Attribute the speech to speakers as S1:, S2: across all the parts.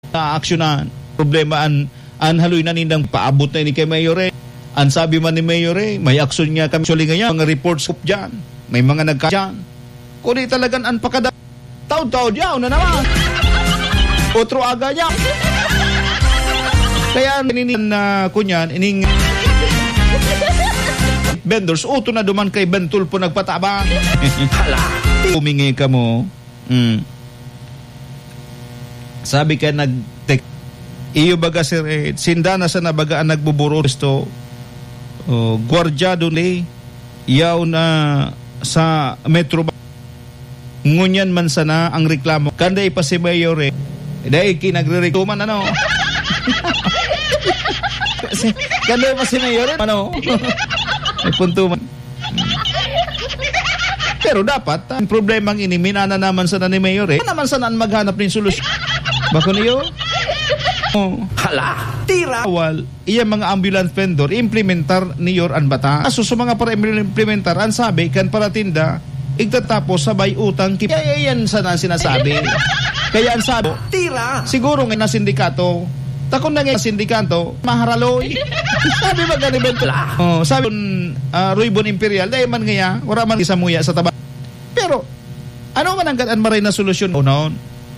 S1: aksyonan. Problema an haloy na nindang paabot na ni kay Mayor. An sabi man ni Mayor, may aksyon nga kami suling nga mga reports dyan. May mga nagkadyan. Kundi talagang an pakada taon-taon yaw na naman. Otro aga niya. Kaya ninin na kunyan, ining vendors, uto na duman kay Bentulpo nagpatabang. Humingi ka mo. Sabi ka nag-tek. Iyo baga sir, sindana sa nabagaan nagbuburo isto. Guardia duli. Yaw na sa Metro. Ngunyan man sana ang reklamo. Kanda ipa si Mayor dahil kinagre-reklaman ano. Kanda ipa si Mayor ano. May punto man. Pero dapat ang problemang ini minana naman sana ni Mayor naman sana maghanap ng solusyon. Bako niyo? Hala, tira. Awal, iya mga ambulance vendor implementar ni Yor an bata. Aso sa mga para implementar an sabi kan para tinda igtatapos sabay utang kaya yan sana sinasabi. Kaya ang sabi, tira. Siguro nga na sindikato. Takon na nga sindikato, maharaloy. Sabi ba ganun sabi Ruybon Imperial, dahil man nga wala man isamuya sa taba. Pero, ano man ang maray na solusyon noon?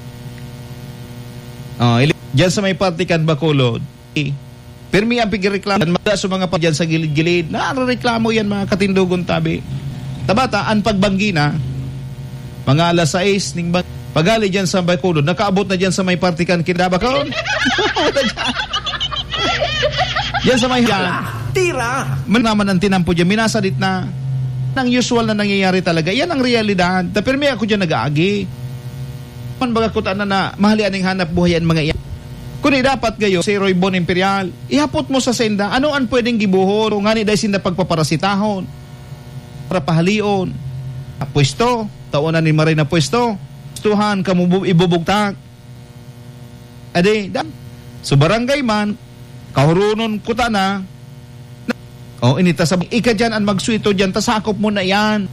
S1: Diyan sa may partikan Bacolod, permi ang pigreklamo, mada sa mga pa dyan sa gilid-gilid, narareklamo yan mga katindugon tabi. Tabata, ang pagbanggi na, mga alas 6, pagali dyan sa Bacolod, nakaabot na dyan sa may partikan Kinabakon. Dyan sa may tira. Man naman ang tinampo dyan, minasadit na. Ang usual na nangyayari talaga, yan ang realidad. Pero may ako dyan nag-aagi. Man baga kutaan na mahalian ng hanap buhay ang mga iyan. Kung dapat kayo, si Ruybon Imperial, ihapot mo sa senda, ano ang pwedeng gibuhon? O nga ni dahil sinda pagpaparasitahon, para pahalion, pwesto, taonan ni Maray na pwesto, tuhan kamu ibubugtak. Ade, so barangay man, kahurunon kuta na, inita sa ika dyan ang magsuito dyan, tasakop mo na yan.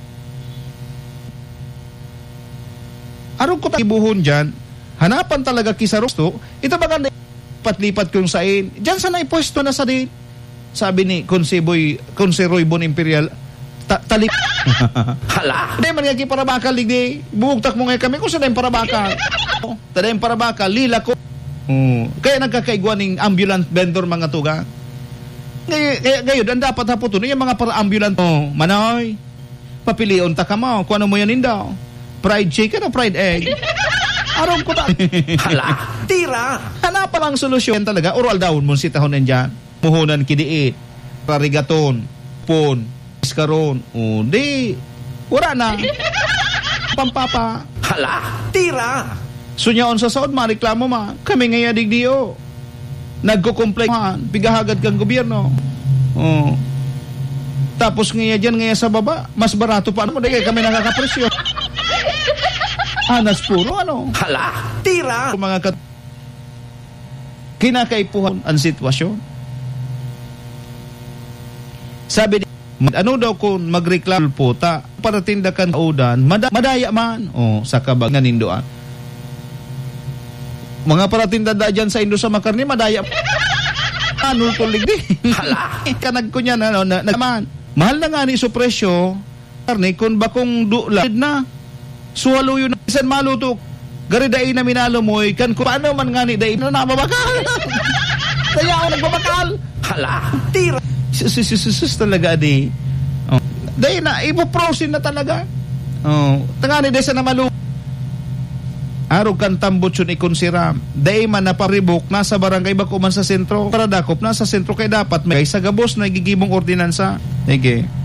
S1: Arong kuta ibuhon dyan, hanapan talaga kisarusto, ito maganda patlipat kung sain, dyan sana ipwesto na sa din. Sabi ni Konse Ruybon Imperial, talip. Hala. Hindi man nga para bakal, ligdi. Bumugtak mo nga kami kung saan yung para bakal. Tada yung para bakal, lila ko. Kaya nagkakaigwa ng ambulance vendor mga tuga. Ngayon, ang dapat haputo yung mga para ambulance. Manoy, papilion ta ka mo. Kung ano mo yan daw. Fried chicken o fried egg? Arong ko ta. Hala, tira. Hanapan ang solusyon talaga. Oral daw mo si tahon nandyan. Muhunan kidiit. Rarigaton. Pon. Iskaron. Di. Wala na. Pampapa. Hala, tira. Sunyaon sa saod, mareklamo ma. Kami ngayon digdiyo. Nagko-complain man. Pigahagad kang gobyerno. Tapos ngayon dyan, ngayon sa baba, mas barato pa. Ano mo, kaya kami nakakapresyo. Anas puro, ano? Hala, tira. Mga kinakaipuhan ang sitwasyon. Sabi ano daw kung magreklamo po ta, para tindakan udan, madaya man. Sa kabagan nindoan. Mga paratinda da dyan sa Indo sa Makarni, madaya. Ano tulig di? Hala. Kanag ko niyan, naman. Mahal na nga ni so presyo, karne, kung bakong dulad na, suwalo yun, isan maluto, garidain na minalo mo, kan kung paano man nga ni dain na nababakal. Kaya ako nagbabakal. Hala. Tira. Sus talaga di. Dain na, ipoprosin na talaga. Tangani dahi sa namaluto. Araw kan tambot yun ikonsiram. Day man naparibok nasa barangay Bakuman sa sentro. Para dakop nasa sentro kay dapat may sa gabos na gigibong ordinansa. Okay.